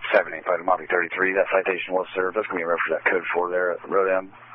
785 to Mojave 33. That citation was served. That's going to be in reference to that code 4 there at the road end.